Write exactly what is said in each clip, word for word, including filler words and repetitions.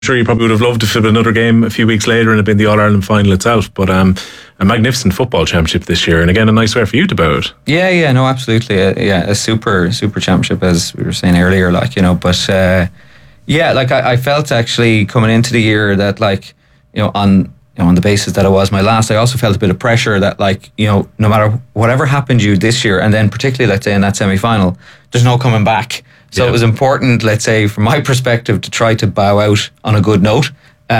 sure you probably would have loved if it had been another game a few weeks later and it had been the All-Ireland final itself, but um, a magnificent football championship this year, and again a nice way for you to bow it. Yeah, yeah, no, absolutely. Uh, yeah, a super, super championship, as we were saying earlier, like, you know, but uh, yeah, like I, I felt actually coming into the year that, like, you know, on you know, on the basis that it was my last, I also felt a bit of pressure that, like, you know, no matter whatever happened to you this year, and then particularly, let's say, in that semi-final, there's no coming back. So yeah. It was important, let's say, from my perspective, to try to bow out on a good note.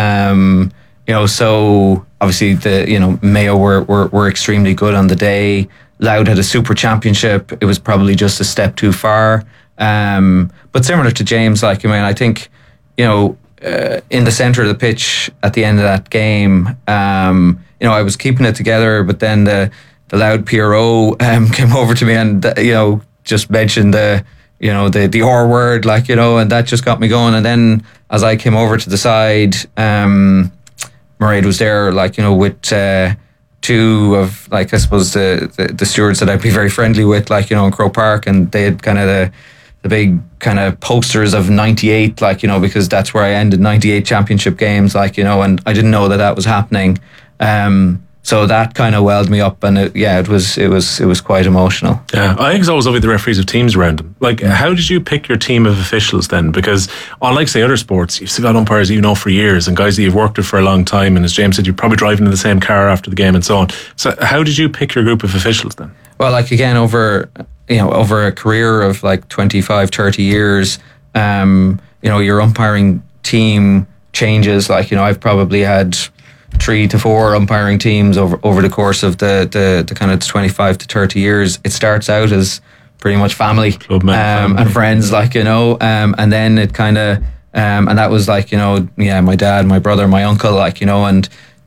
Um, you know, so obviously the you know Mayo were, were were extremely good on the day. Louth had a super championship. It was probably just a step too far. Um, but similar to James, like, I mean, I think, you know, uh, in the centre of the pitch at the end of that game, um, you know, I was keeping it together, but then the the Louth P R O um, came over to me and uh, you know just mentioned the. you know, the, the R word, like, you know, and that just got me going. And then as I came over to the side, um, Mairead was there, like, you know, with uh, two of, like, I suppose the, the, the stewards that I'd be very friendly with, like, you know, in Croke Park, and they had kind of the, the big kind of posters of ninety-eight, like, you know, because that's where I ended ninety-eight championship games, like, you know, and I didn't know that that was happening. Um, So that kind of welled me up, and it, yeah, it was it was it was quite emotional. Yeah, I think it's always lovely the referees have teams around them. Like, how did you pick your team of officials then? Because unlike, say, other sports, you've still got umpires that you know for years and guys that you've worked with for a long time. And as James said, you're probably driving in the same car after the game and so on. So, how did you pick your group of officials then? Well, like, again, over you know over a career of like twenty-five, thirty years, um, you know, your umpiring team changes. Like, you know, I've probably had three to four umpiring teams over over the course of the, the, the kind of twenty-five to thirty years. It starts out as pretty much family, Club man, um, family. and friends, like, you know, um, and then it kind of, um, and that was like, you know, yeah, my dad, my brother, my uncle, like, you know, and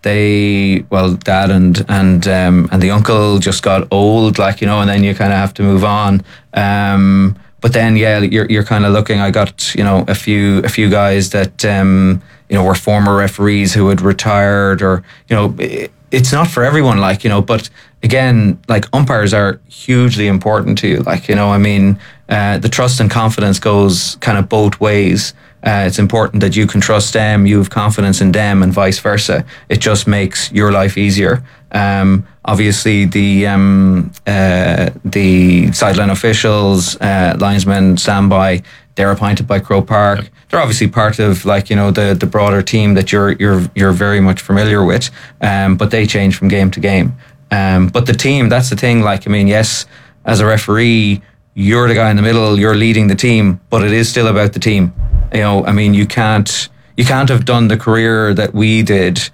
they, well, dad and, and, um, and the uncle just got old, like, you know, and then you kind of have to move on. Um, but then, yeah, you're, you're kind of looking, I got, you know, a few, a few guys that, um, you know, were former referees who had retired, or, you know, it, it's not for everyone, like, you know, but again, like, umpires are hugely important to you. Like, you know, I mean, uh, the trust and confidence goes kind of both ways. Uh, it's important that you can trust them, you have confidence in them, and vice versa. It just makes your life easier. Um, obviously, the um, uh, the sideline officials, uh, linesmen, standby, they're appointed by Croke Park. Yep. They're obviously part of, like, you know, the, the broader team that you're you're you're very much familiar with. Um, but they change from game to game. Um, but the team, that's the thing. Like, I mean, yes, as a referee, you're the guy in the middle, you're leading the team, but it is still about the team. You know, I mean, you can't you can't have done the career that we did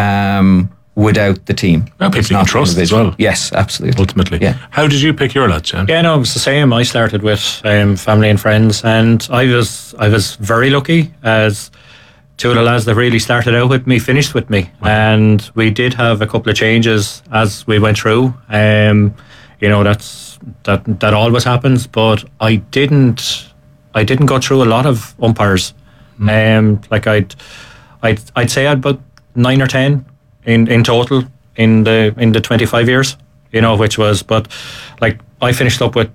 um, without the team. Well, people you can trust as well. Yes, absolutely. Ultimately. Yeah. How did you pick your lads, Jan? Yeah, no, it was the same. I started with um, family and friends, and I was I was very lucky, as two of the lads that really started out with me finished with me. Wow. And we did have a couple of changes as we went through. Um, you know, that's that that always happens, but I didn't I didn't go through a lot of umpires. Mm. Um, like I'd I'd I'd say I had about nine or ten in, in total in the in the twenty-five years, you know, which was, but like I finished up with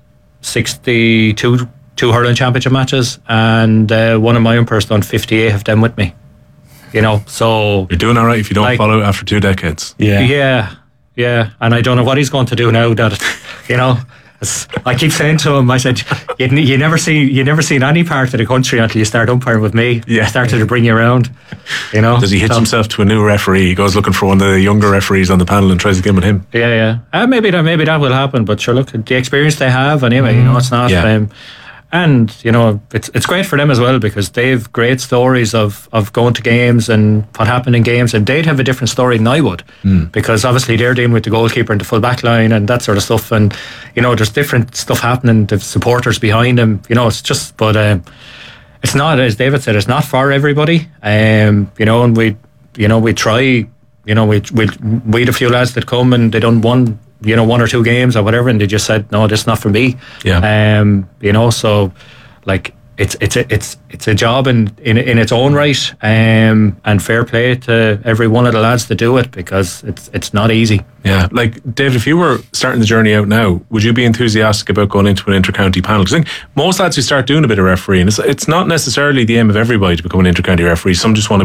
sixty-two two hurling championship matches, and uh, one of my umpires done fifty-eight of them with me, you know, so you're doing all right if you don't like, follow after two decades. Yeah yeah yeah and I don't know what he's going to do now that, you know, I keep saying to him, I said, you, you never see you never seen any part of the country until you start umpiring with me. Yeah. I started to bring you around, you know. Does he hitch so, himself to a new referee? He goes looking for one of the younger referees on the panel and tries to get with him. Yeah, yeah. Uh, maybe that maybe that will happen, but sure, look, the experience they have anyway, mm. you know, it's not. Yeah. Um, and you know, it's it's great for them as well, because they've great stories of, of going to games and what happened in games, and they'd have a different story than I would, mm. because obviously they're dealing with the goalkeeper and the full back line and that sort of stuff, and you know, there's different stuff happening, the supporters behind them, you know, it's just, but um, it's not, as David said, it's not for everybody, um, you know, and we, you know, we try, you know, we we we had a few lads that come and they done one. You know, one or two games or whatever, and they just said, no, this is not for me. Yeah. Um, you know, so like it's it's a it's it's a job in in, in its own right, um, and fair play to every one of the lads to do it, because it's it's not easy. Yeah, like David, if you were starting the journey out now, would you be enthusiastic about going into an inter-county panel? Because I think most lads who start doing a bit of refereeing, it's, it's not necessarily the aim of everybody to become an inter-county referee. Some just want to